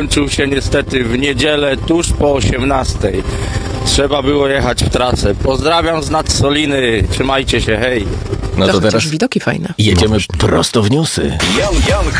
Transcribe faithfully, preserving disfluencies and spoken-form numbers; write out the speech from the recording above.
skończył się niestety w niedzielę tuż po osiemnastej. Trzeba było jechać w trasę. Pozdrawiam z Nadsoliny. Trzymajcie się, hej. No To to chociaż teraz widoki fajne. jedziemy prosto w newsy. Jan, Jan